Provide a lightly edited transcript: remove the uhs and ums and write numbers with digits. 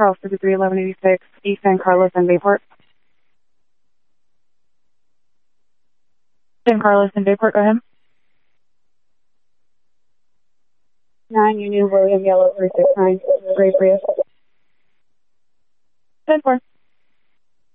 Charles 531186, East San Carlos and Bayport. San Carlos and Bayport, go ahead. 9 Union William Yellow 369, Gray Prius. 10-4.